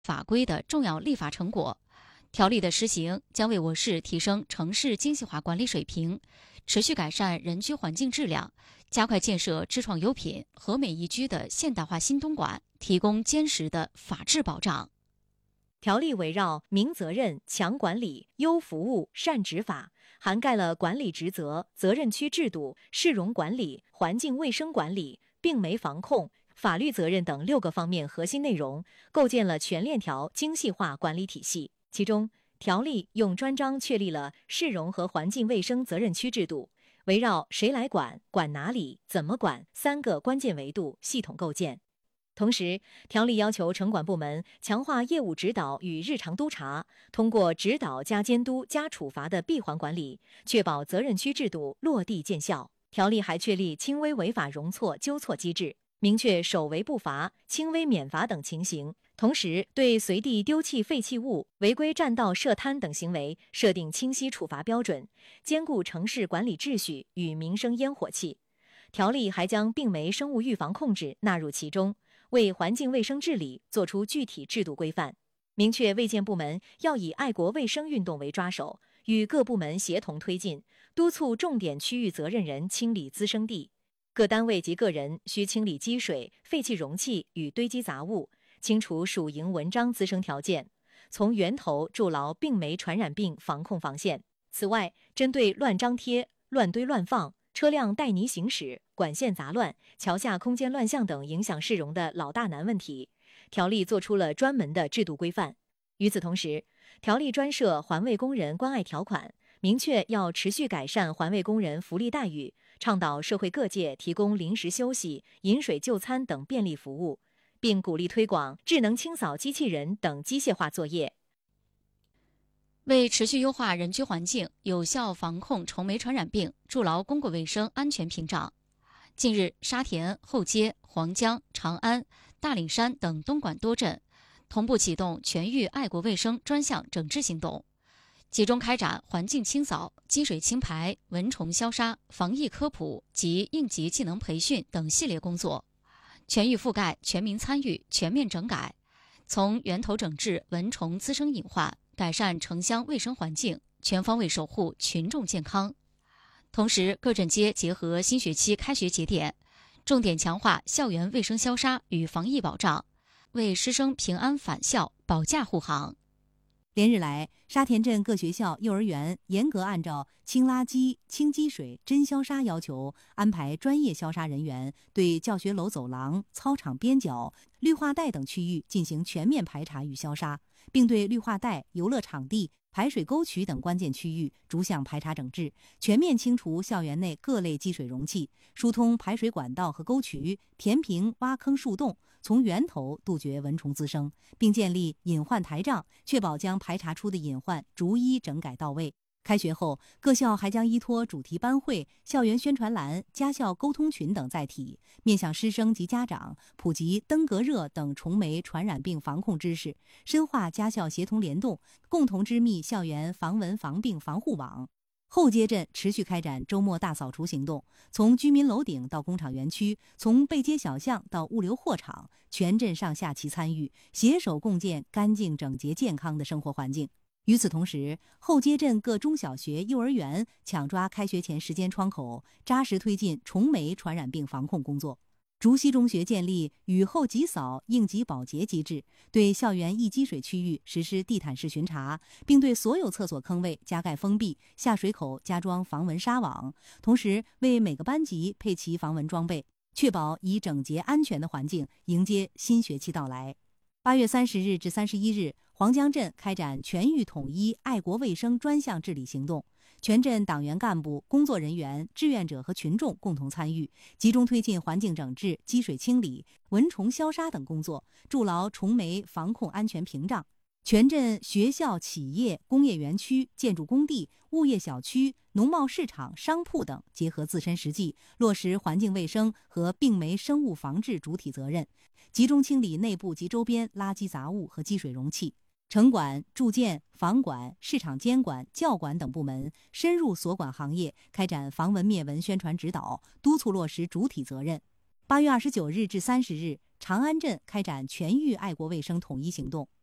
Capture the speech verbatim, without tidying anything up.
法规的重要立法成果。条例的施行将为我市提升城市精细化管理水平，持续改善人居环境质量，加快建设智创优品、和美宜居的现代化新东莞，提供坚实的法治保障。 条例围绕明责任、强管理、优服务、善执法，涵盖了管理职责、责任区制度、市容管理、环境卫生管理、病媒防控、法律责任等六个方面核心内容，构建了全链条精细化管理体系。其中，条例用专章确立了市容和环境卫生责任区制度，围绕谁来管、管哪里、怎么管三个关键维度系统构建。同时，条例要求城管部门强化业务指导与日常督查，通过指导加监督加处罚的闭环管理，确保责任区制度落地见效。条例还确立轻微违法容错纠错机制，明确首违不罚、轻微免罚等情形，同时对随地丢弃废弃物、违规占道设摊等行为设定清晰处罚标准，兼顾城市管理秩序与民生烟火气。条例还将病媒生物预防控制纳入其中，为环境卫生治理作出具体制度规范，明确卫健部门要以爱国卫生运动为抓手，与各部门协同推进，督促重点区域责任人清理滋生地。各单位及个人需清理积水、废弃容器与堆积杂物，清除属蝇蚊章滋生条件，从源头筑牢病媒传染病防控防线。此外，针对乱张贴、乱堆乱放、车辆带泥行驶、管线杂乱、桥下空间乱象等影响市容的老大难问题，条例作出了专门的制度规范。与此同时，条例专设环卫工人关爱条款，明确要持续改善环卫工人福利待遇，倡导社会各界提供临时休息、饮水就餐等便利服务，并鼓励推广智能清扫机器人等机械化作业。 为持续优化人居环境，有效防控虫媒传染病，筑牢公共卫生安全屏障，近日，沙田、后街、黄江、长安、大岭山等东莞多镇同步启动全域爱国卫生专项整治行动，集中开展环境清扫、积水清排、蚊虫消杀、防疫科普及应急技能培训等系列工作，全域覆盖、全民参与、全面整改，从源头整治蚊虫滋生隐患，改善城乡卫生环境，全方位守护群众健康。同时，各镇街结合新学期开学节点，重点强化校园卫生消杀与防疫保障，为师生平安返校保驾护航。 连日来，沙田镇各学校、幼儿园严格按照清垃圾、清积水、真消杀要求，安排专业消杀人员对教学楼走廊、操场边角、绿化带等区域进行全面排查与消杀，并对绿化带、游乐场地、排水沟渠等关键区域逐项排查整治，全面清除校园内各类积水容器，疏通排水管道和沟渠，填平挖坑树洞，从源头杜绝蚊虫滋生，并建立隐患台账，确保将排查出的隐患逐一整改到位。开学后，各校还将依托主题班会、校园宣传栏、家校沟通群等载体，面向师生及家长普及登革热等虫媒传染病防控知识，深化家校协同联动，共同织密校园防蚊防病防护网。后街镇持续开展周末大扫除行动，从居民楼顶到工厂园区，从背街小巷到物流货场，全镇上下齐参与，携手共建干净整洁健康的生活环境。与此同时，后街镇各中小学、幼儿园抢抓开学前时间窗口，扎实推进虫媒传染病防控工作。竹溪中学建立雨后急扫、应急保洁机制，对校园易积水区域实施地毯式巡查，并对所有厕所坑位加盖封闭，下水口加装防蚊纱网，同时为每个班级配齐防蚊装备，确保以整洁安全的环境迎接新学期到来。八月三十日至三十一日，黄江镇开展全域统一爱国卫生专项治理行动，全镇党员干部、工作人员、志愿者和群众共同参与，集中推进环境整治、积水清理、蚊虫消杀等工作，筑牢虫媒防控安全屏障。全镇学校、企业、工业园区、建筑工地、物业小区、农贸市场、商铺等结合自身实际，落实环境卫生和病媒生物防治主体责任，集中清理内部及周边垃圾杂物和积水容器。城管、住建、房管、市场监管、教管等部门深入所管行业，开展防蚊灭蚊宣传指导，督促落实主体责任。八月二十九日至三十日，长安镇开展全域爱国卫生统一行动。